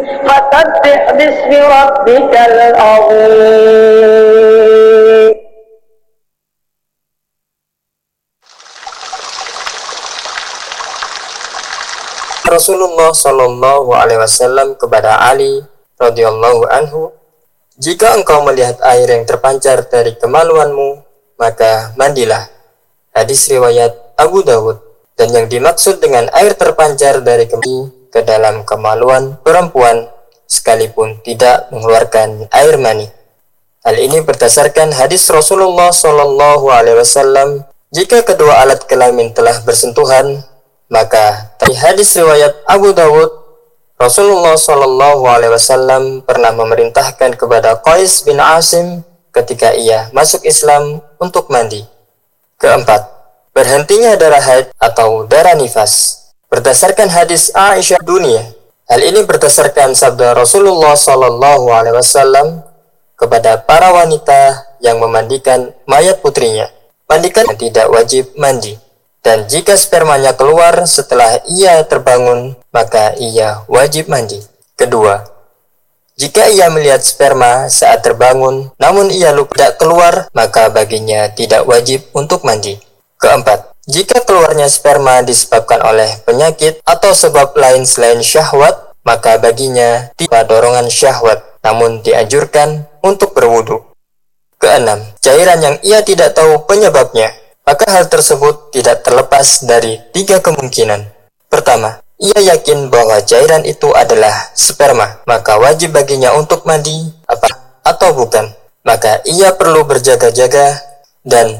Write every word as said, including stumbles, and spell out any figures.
فسبح باسم ربك العظيم. Rasulullah Shallallahu Alaihi Wasallam kepada Ali radhiyallahu anhu, jika engkau melihat air yang terpancar dari kemaluanmu, maka mandilah. Hadis riwayat Abu Dawud. Dan yang dimaksud dengan air terpancar dari kemaluan ke dalam kemaluan perempuan, sekalipun tidak mengeluarkan air mani. Hal ini berdasarkan hadis Rasulullah Shallallahu Alaihi Wasallam, jika kedua alat kelamin telah bersentuhan, maka dari hadis riwayat Abu Dawud, Rasulullah Shallallahu Alaihi Wasallam pernah memerintahkan kepada Qais bin Asim ketika ia masuk Islam untuk mandi. Keempat, berhentinya darah haid atau darah nifas. Berdasarkan hadis Aisyah dunia, hal ini berdasarkan sabda Rasulullah Shallallahu Alaihi Wasallam kepada para wanita yang memandikan mayat putrinya. Mandikan yang tidak wajib mandi. Dan jika spermanya keluar setelah ia terbangun, maka ia wajib mandi. Kedua, jika ia melihat sperma saat terbangun, namun ia lupa tidak keluar, maka baginya tidak wajib untuk mandi. Keempat, jika keluarnya sperma disebabkan oleh penyakit atau sebab lain selain syahwat, maka baginya tidak dorongan syahwat, namun dianjurkan untuk berwudu. Keenam, cairan yang ia tidak tahu penyebabnya, maka hal tersebut tidak terlepas dari tiga kemungkinan. Pertama, ia yakin bahwa cairan itu adalah sperma, maka wajib baginya untuk mandi apa atau bukan. Maka ia perlu berjaga-jaga dan